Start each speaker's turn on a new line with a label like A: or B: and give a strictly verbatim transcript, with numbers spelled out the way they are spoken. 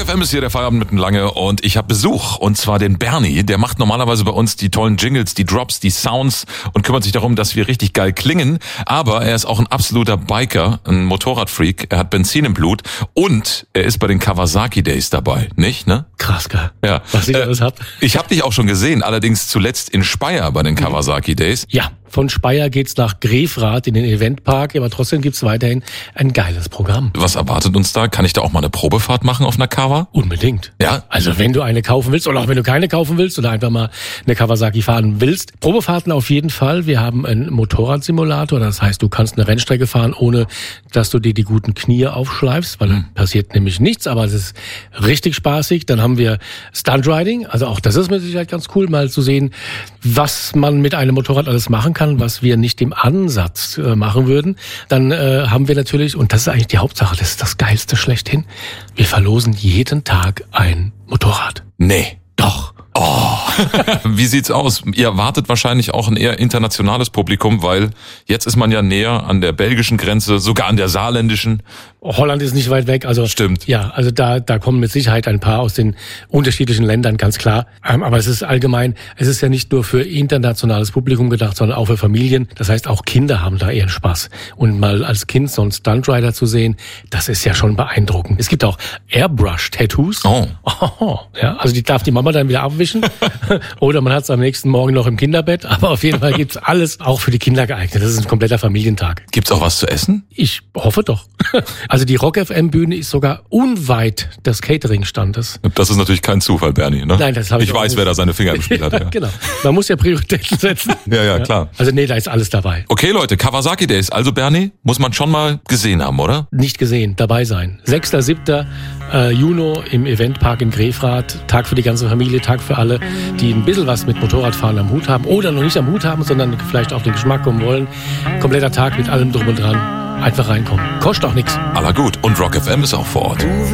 A: M ist hier der Feierabend mitten lange und ich habe Besuch und zwar den Bernie. Der macht normalerweise bei uns die tollen Jingles, die Drops, die Sounds und kümmert sich darum, dass wir richtig geil klingen. Aber er ist auch ein absoluter Biker, ein Motorradfreak. Er hat Benzin im Blut und er ist bei den Kawasaki Days dabei, nicht, ne?
B: Krass, geil.
A: Ja.
B: Was ich alles hab.
A: Ich habe dich auch schon gesehen, allerdings zuletzt in Speyer bei den Kawasaki Days.
B: Ja, von Speyer geht's nach Grefrath in den Eventpark, aber trotzdem gibt's weiterhin ein geiles Programm.
A: Was erwartet uns da? Kann ich da auch mal eine Probefahrt machen auf einer Kawa?
B: Unbedingt.
A: Ja?
B: Also wenn du eine kaufen willst oder auch wenn du keine kaufen willst oder einfach mal eine Kawasaki fahren willst. Probefahrten auf jeden Fall. Wir haben einen Motorradsimulator, das heißt, du kannst eine Rennstrecke fahren, ohne dass du dir die guten Knie aufschleifst, weil dann passiert nämlich nichts, aber es ist richtig spaßig. Dann haben wir Stuntriding, also auch das ist mit Sicherheit ganz cool, mal zu sehen, was man mit einem Motorrad alles machen kann, was wir nicht im Ansatz äh, machen würden. Dann äh, haben wir natürlich, und das ist eigentlich die Hauptsache, das ist das Geilste schlechthin, wir verlosen jeden Tag ein Motorrad.
A: Nee.
B: Doch.
A: Oh, wie sieht's aus? Ihr erwartet wahrscheinlich auch ein eher internationales Publikum, weil jetzt ist man ja näher an der belgischen Grenze, sogar an der saarländischen.
B: Holland ist nicht weit weg, also
A: Stimmt.
B: Ja, also da da kommen mit Sicherheit ein paar aus den unterschiedlichen Ländern, ganz klar. Ähm, aber es ist allgemein, es ist ja nicht nur für internationales Publikum gedacht, sondern auch für Familien. Das heißt, auch Kinder haben da ihren Spaß. Und mal als Kind so einen Stuntrider zu sehen, das ist ja schon beeindruckend. Es gibt auch Airbrush-Tattoos.
A: Oh.
B: Oh, ja, also die darf die Mama dann wieder abwischen. Oder man hat es am nächsten Morgen noch im Kinderbett. Aber auf jeden Fall gibt's alles auch für die Kinder geeignet. Das ist ein kompletter Familientag.
A: Gibt's auch was zu essen?
B: Ich hoffe doch. Also die Rock F M Bühne ist sogar unweit des Catering-Standes.
A: Das ist natürlich kein Zufall, Bernie, ne?
B: Nein, das habe ich
A: Ich
B: auch
A: weiß,
B: nicht.
A: wer da seine Finger im Spiel hat. Ja.
B: Genau. Man muss ja Prioritäten setzen.
A: Ja, ja, klar.
B: Also nee, da ist alles dabei.
A: Okay, Leute, Kawasaki Days. Also Bernie, muss man schon mal gesehen haben, oder?
B: Nicht gesehen, dabei sein. sechster siebter Äh, Juni im Eventpark in Grefrath. Tag für die ganze Familie, Tag für alle, die ein bisschen was mit Motorradfahren am Hut haben oder noch nicht am Hut haben, sondern vielleicht auf den Geschmack kommen wollen. Kompletter Tag mit allem drum und dran. Einfach reinkommen. Kostet auch nichts.
A: Aller gut. Und Rock F M ist auch vor Ort.